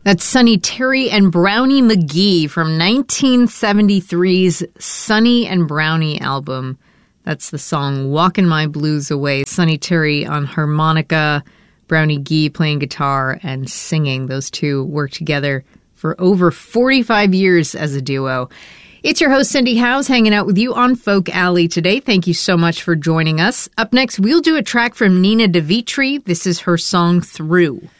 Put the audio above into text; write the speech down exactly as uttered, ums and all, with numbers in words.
That's Sonny Terry and Brownie McGhee from nineteen seventy-three's Sonny and Brownie album. That's the song Walkin' My Blues Away. Sonny Terry on harmonica, Brownie McGhee playing guitar and singing. Those two worked together for over forty-five years as a duo. It's your host, Cindy Howes, hanging out with you on Folk Alley today. Thank you so much for joining us. Up next, we'll do a track from Nina DeVitri. This is her song Through.